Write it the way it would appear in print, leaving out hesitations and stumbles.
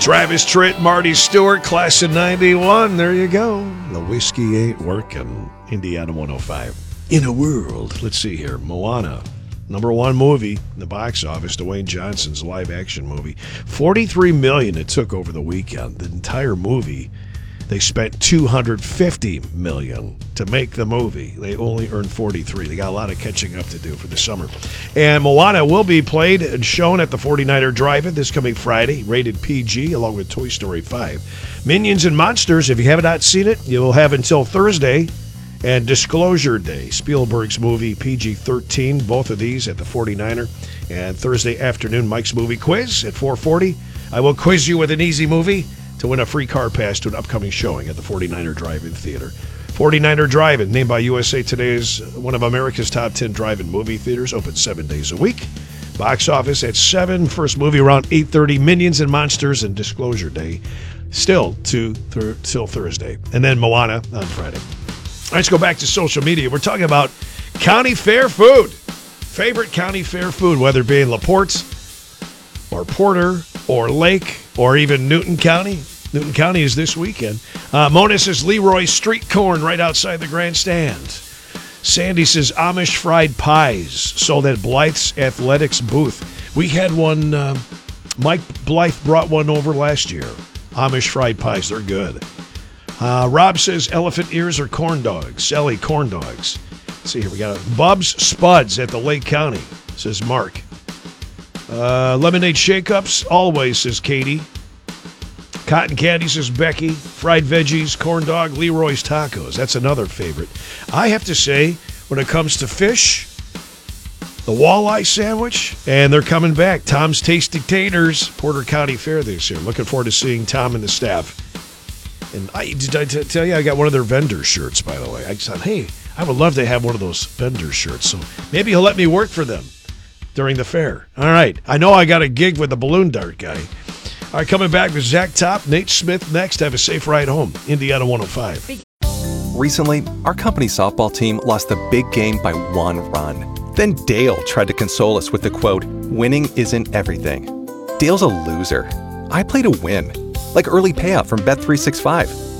Travis Tritt, Marty Stewart, class of 91. There you go. The whiskey ain't working. Indiana 105. In a world, let's see here. Moana, number one movie in the box office. Dwayne Johnson's live-action movie. $43 million it took over the weekend. The entire movie, they spent $250 million to make the movie. They only earned $43. They got a lot of catching up to do for the summer. And Moana will be played and shown at the 49er Drive-In this coming Friday, rated PG, along with Toy Story 5. Minions and Monsters, if you have not seen it, you will have until Thursday and Disclosure Day, Spielberg's movie, PG-13, both of these at the 49er. And Thursday afternoon, Mike's Movie Quiz at 4:40. I will quiz you with an easy movie to win a free car pass to an upcoming showing at the 49er Drive-In Theater. 49er Drive-In, named by USA Today as one of America's top 10 drive-in movie theaters, open 7 days a week. Box office at 7, first movie around 8:30, Minions and Monsters and Disclosure Day, still till Thursday. And then Moana on Friday. All right, let's go back to social media. We're talking about county fair food. Favorite county fair food, whether it be in LaPorte or Porter or Lake or even Newton County. Newton County is this weekend. Mona says Leroy street corn right outside the grandstand. Sandy says Amish fried pies sold at Blythe's Athletics booth. We had one, Mike Blythe brought one over last year. Amish fried pies, they're good. Rob says elephant ears or corn dogs. Sally, corn dogs. Let's see here, we got Bub's Spuds at the Lake County, says Mark. Lemonade shake-ups, always, says Katie. Cotton candy, says Becky. Fried veggies, corn dog, Leroy's Tacos. That's another favorite. I have to say, when it comes to fish, the walleye sandwich, and they're coming back. Tom's Tasty Taters, Porter County Fair this year. Looking forward to seeing Tom and the staff. And did I tell you I got one of their vendor shirts, by the way? I thought, hey, I would love to have one of those vendor shirts. So maybe he'll let me work for them during the fair. All right. I know I got a gig with the balloon dart guy. All right, coming back with Zach Top, Nate Smith next. Have a safe ride home. Indiana 105. Recently, our company softball team lost the big game by 1 run. Then Dale tried to console us with the quote, "Winning isn't everything." Dale's a loser. I play to win, like early payout from Bet365.